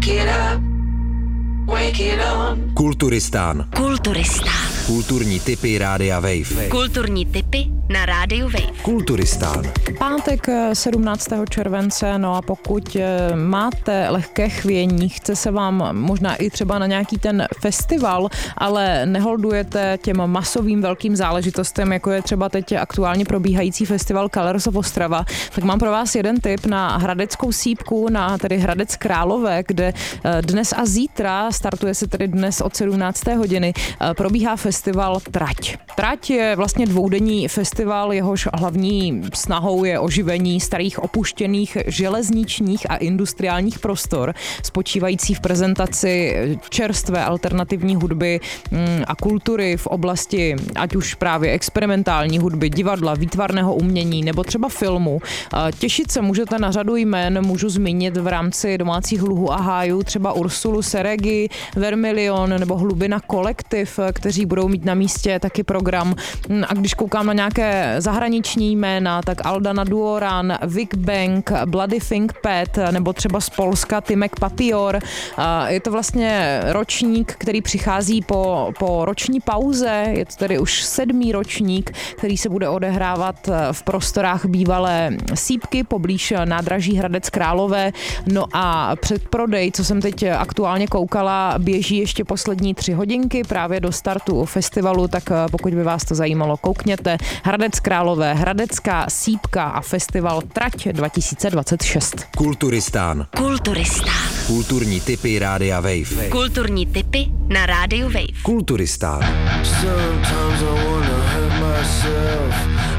Kulturistán. Kulturistán. Kulturní tipy Rádia Wave. Kulturní tipy na Rádiu Wave. Kulturistán. Pátek 17. července, no a pokud máte lehké chvění, chce se vám možná i třeba na nějaký ten festival, ale neholdujete těm masovým velkým záležitostem, jako je třeba teď aktuálně probíhající festival Colors of Ostrava, tak mám pro vás jeden tip na hradeckou sýpku, na tedy Hradec Králové, kde dnes a zítra, startuje se tedy dnes od 17. hodiny, probíhá festival Trať. Trať je vlastně dvoudenní festival, jehož hlavní snahou je oživení starých opuštěných železničních a industriálních prostor, spočívající v prezentaci čerstvé alternativní hudby a kultury v oblasti ať už právě experimentální hudby, divadla, výtvarného umění nebo třeba filmu. Těšit se můžete na řadu jmen, můžu zmínit v rámci domácích luhů a hájů třeba Ursulu Seregi, Vermilion nebo Hlubina Kolektiv, kteří budou mít na místě taky program. A když koukám na nějaké zahraniční jména, tak Aldana Duoran, Vic Bank, Bloody Think Pet nebo třeba z Polska Timek Papior. Je to vlastně ročník, který přichází po roční pauze, je to tedy už 7. ročník, který se bude odehrávat v prostorách bývalé sýpky poblíž nádraží Hradec Králové. No a předprodej, co jsem teď aktuálně koukala, běží ještě poslední 3 hodinky právě do startu festivalu, tak pokud by vás to zajímalo, koukněte. Hradec Králové, Hradecká sýpka a festival Trať 2026. Kulturistán. Kulturistán. Kulturní tipy Rádia Wave. Kulturní tipy na Rádiu Wave. Kulturistán. Sometimes I wanna hurt myself.